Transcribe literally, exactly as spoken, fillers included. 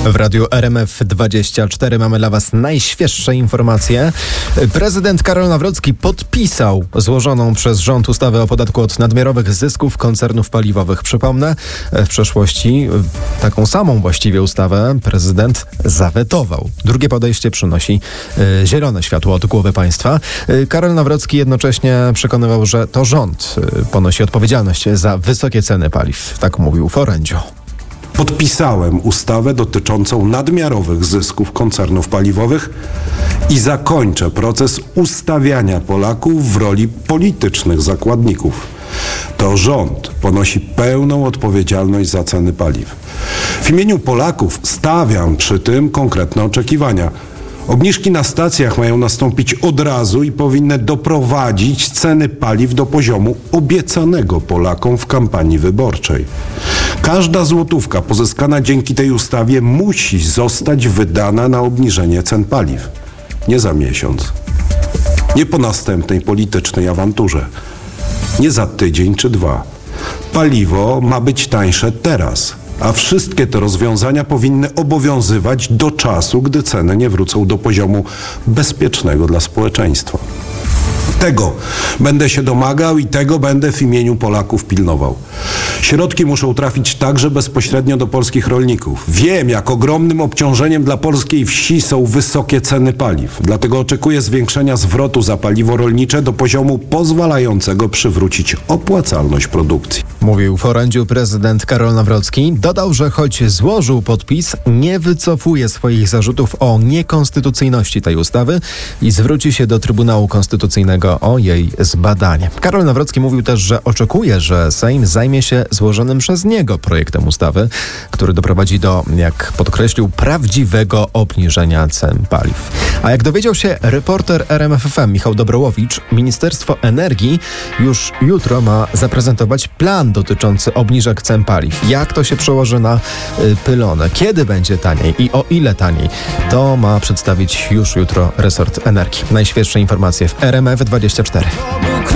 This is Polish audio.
W radiu R M F dwadzieścia cztery mamy dla Was najświeższe informacje. Prezydent Karol Nawrocki podpisał złożoną przez rząd ustawę o podatku od nadmiarowych zysków koncernów paliwowych. Przypomnę, w przeszłości taką samą właściwie ustawę prezydent zawetował. Drugie podejście przynosi y, zielone światło od głowy państwa. Y, Karol Nawrocki jednocześnie przekonywał, że to rząd y, ponosi odpowiedzialność za wysokie ceny paliw. Tak mówił w orędziu. Podpisałem ustawę dotyczącą nadmiarowych zysków koncernów paliwowych i zakończę proces ustawiania Polaków w roli politycznych zakładników. To rząd ponosi pełną odpowiedzialność za ceny paliw. W imieniu Polaków stawiam przy tym konkretne oczekiwania. Obniżki na stacjach mają nastąpić od razu i powinny doprowadzić ceny paliw do poziomu obiecanego Polakom w kampanii wyborczej. Każda złotówka pozyskana dzięki tej ustawie musi zostać wydana na obniżenie cen paliw. Nie za miesiąc, nie po następnej politycznej awanturze, nie za tydzień czy dwa. Paliwo ma być tańsze teraz. A wszystkie te rozwiązania powinny obowiązywać do czasu, gdy ceny nie wrócą do poziomu bezpiecznego dla społeczeństwa. Tego będę się domagał i tego będę w imieniu Polaków pilnował. Środki muszą trafić także bezpośrednio do polskich rolników. Wiem, jak ogromnym obciążeniem dla polskiej wsi są wysokie ceny paliw. Dlatego oczekuję zwiększenia zwrotu za paliwo rolnicze do poziomu pozwalającego przywrócić opłacalność produkcji. Mówił w orędziu prezydent Karol Nawrocki. Dodał, że choć złożył podpis, nie wycofuje swoich zarzutów o niekonstytucyjności tej ustawy i zwróci się do Trybunału Konstytucyjnego o jej zbadanie. Karol Nawrocki mówił też, że oczekuje, że Sejm zajmie się złożonym przez niego projektem ustawy, który doprowadzi do, jak podkreślił, prawdziwego obniżenia cen paliw. A jak dowiedział się reporter R M F F M Michał Dobrołowicz, Ministerstwo Energii już jutro ma zaprezentować plan dotyczący obniżek cen paliw. Jak to się przełoży na y, pylonę? Kiedy będzie taniej i o ile taniej? To ma przedstawić już jutro resort energii. Najświeższe informacje w R M F dwadzieścia cztery.